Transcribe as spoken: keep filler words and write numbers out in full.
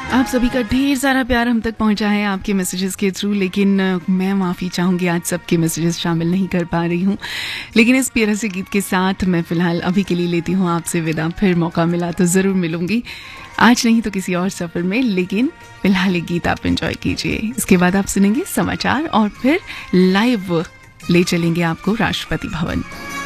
आप सभी का ढेर सारा प्यार हम तक पहुंचा है आपके मैसेजेस के थ्रू, लेकिन मैं माफ़ी चाहूँगी आज सबके मैसेजेस शामिल नहीं कर पा रही हूँ। लेकिन इस प्यारे से गीत के साथ मैं फ़िलहाल अभी के लिए लेती हूँ आपसे विदा। फिर मौका मिला तो ज़रूर मिलूंगी, आज नहीं तो किसी और सफ़र में। लेकिन फ़िलहाल ये गीत आप एंजॉय कीजिए। इसके बाद आप सुनेंगे समाचार और फिर लाइव ले चलेंगे आपको राष्ट्रपति भवन।